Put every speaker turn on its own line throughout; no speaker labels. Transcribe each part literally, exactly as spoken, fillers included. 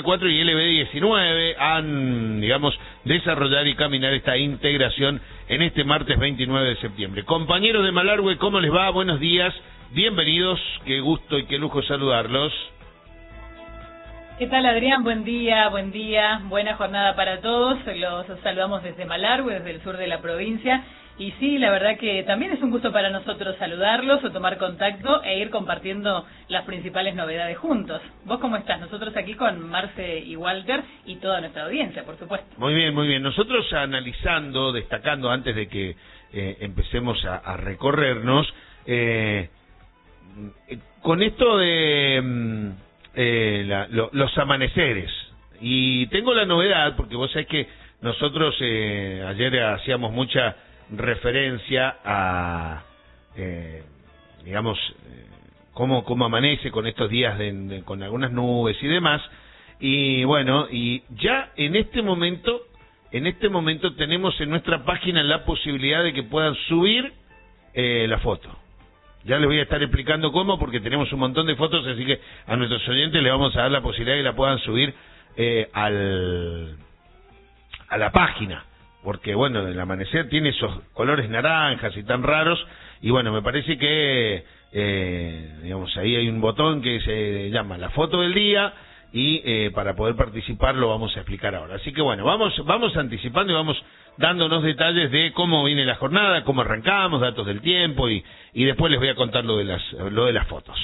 cuatro y L B diecinueve han, digamos, desarrollar y caminar esta integración en este martes veintinueve de septiembre. Compañeros de Malargüe, ¿cómo les va? Buenos días, bienvenidos, qué gusto y qué lujo saludarlos.
¿Qué tal, Adrián? Buen día, buen día, buena jornada para todos. Los saludamos desde Malargüe, desde el sur de la provincia. Y sí, la verdad que también es un gusto para nosotros saludarlos o tomar contacto e ir compartiendo las principales novedades juntos. ¿Vos cómo estás? Nosotros aquí con Marce y Walter y toda nuestra audiencia, por supuesto.
Muy bien, muy bien. Nosotros analizando, destacando antes de que eh, empecemos a, a recorrernos, eh, con esto de eh, la, lo, los amaneceres. Y tengo la novedad, porque vos sabés que nosotros eh, ayer hacíamos mucha referencia a, eh, digamos, eh, cómo, cómo amanece con estos días de, de, con algunas nubes y demás, y bueno, y ya en este momento, en este momento tenemos en nuestra página la posibilidad de que puedan subir eh, la foto. Ya les voy a estar explicando cómo, porque tenemos un montón de fotos, así que a nuestros oyentes les vamos a dar la posibilidad de que la puedan subir eh, al, a la página. Porque, bueno, el amanecer tiene esos colores naranjas y tan raros, y bueno, me parece que, eh, digamos, ahí hay un botón que se llama la foto del día, y eh, para poder participar lo vamos a explicar ahora. Así que, bueno, vamos vamos anticipando y vamos dándonos detalles de cómo viene la jornada, cómo arrancamos, datos del tiempo, y, y después les voy a contar lo de las, lo de las fotos.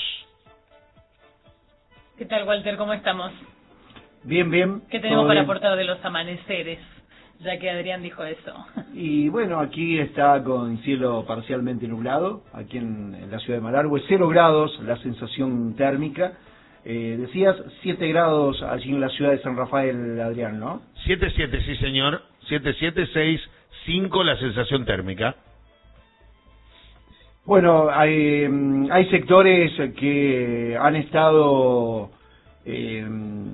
¿Qué tal, Walter? ¿Cómo estamos?
Bien, bien.
¿Qué tenemos para
bien.
aportar de los amaneceres? Ya que Adrián dijo eso.
Y bueno, aquí está con cielo parcialmente nublado, aquí en, en la ciudad de Malargüe, cero grados la sensación térmica. Eh, decías siete grados allí en la ciudad de San Rafael, Adrián, ¿no?
siete siete, sí señor, siete siete seis cinco la sensación térmica.
Bueno, hay, hay sectores que han estado... Eh,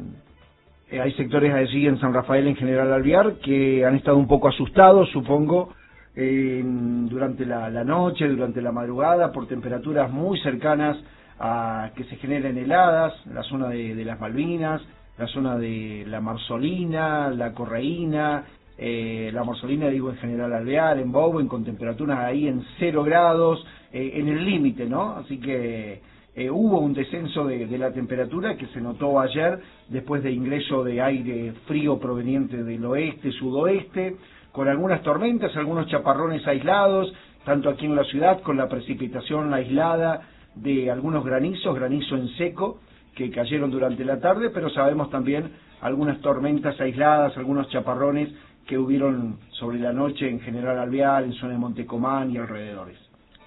Hay sectores allí en San Rafael, en General Alvear, que han estado un poco asustados, supongo, eh, durante la, la noche, durante la madrugada, por temperaturas muy cercanas a que se generen heladas, la zona de, de las Malvinas, la zona de la Marzolina, la Correína, eh, la Marzolina, digo, en General Alvear, en Bowen, con temperaturas ahí en cero grados, eh, en el límite, ¿no? Así que... Eh, hubo un descenso de, de la temperatura que se notó ayer después de ingreso de aire frío proveniente del oeste, sudoeste, con algunas tormentas, algunos chaparrones aislados, tanto aquí en la ciudad con la precipitación aislada de algunos granizos, granizo en seco, que cayeron durante la tarde, pero sabemos también algunas tormentas aisladas, algunos chaparrones que hubieron sobre la noche en General Alvear, en zona de Montecomán y alrededores.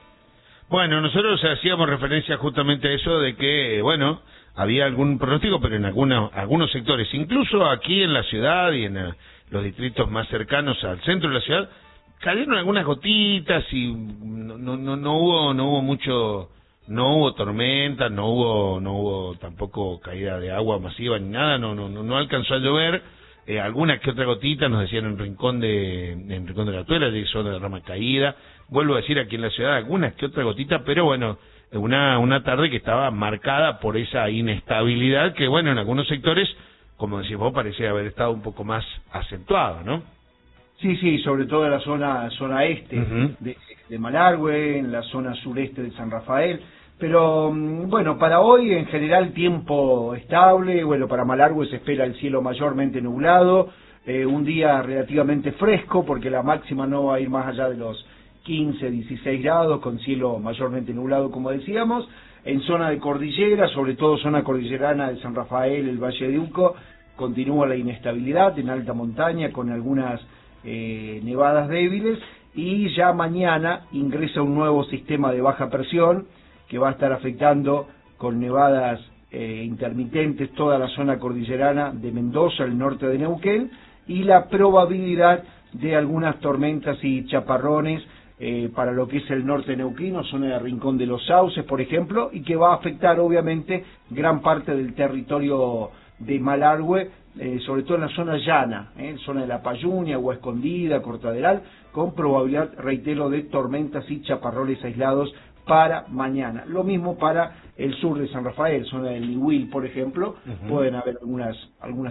Bueno, nosotros hacíamos referencia justamente a eso de que, bueno, había algún pronóstico, pero en algunos, algunos sectores, incluso aquí en la ciudad y en uh, los distritos más cercanos al centro de la ciudad, cayeron algunas gotitas y no, no, no, no hubo, no hubo mucho, no hubo tormenta, no hubo, no hubo tampoco caída de agua masiva ni nada, no, no, no, no alcanzó a llover. Eh, alguna que otra gotita nos decían en Rincón de en Rincón de la Tuela, de zona de Rama Caída. Vuelvo a decir aquí en la ciudad algunas que otra gotita, pero bueno, una una tarde que estaba marcada por esa inestabilidad que, bueno, en algunos sectores, como decís vos, parecía haber estado un poco más acentuado, ¿no?
Sí, sí, sobre todo en la zona zona este uh-huh. de, de Malargüe, en la zona sureste de San Rafael. Pero bueno, para hoy en general tiempo estable. Bueno, para Malargüe se espera el cielo mayormente nublado, eh, un día relativamente fresco porque la máxima no va a ir más allá de los quince, dieciséis grados, con cielo mayormente nublado, como decíamos. En zona de cordillera, sobre todo zona cordillerana de San Rafael, el Valle de Uco, continúa la inestabilidad en alta montaña con algunas eh, nevadas débiles, y ya mañana ingresa un nuevo sistema de baja presión que va a estar afectando con nevadas eh, intermitentes toda la zona cordillerana de Mendoza, el norte de Neuquén, y la probabilidad de algunas tormentas y chaparrones eh, para lo que es el norte neuquino, zona de Rincón de los Sauces, por ejemplo, y que va a afectar obviamente gran parte del territorio de Malargüe, eh, sobre todo en la zona llana, eh, zona de La Payunia, Agua Escondida, Cortaderal, con probabilidad, reitero, de tormentas y chaparrones aislados para mañana. Lo mismo para el sur de San Rafael, zona del Nihuil, por ejemplo, uh-huh. pueden haber algunas algunas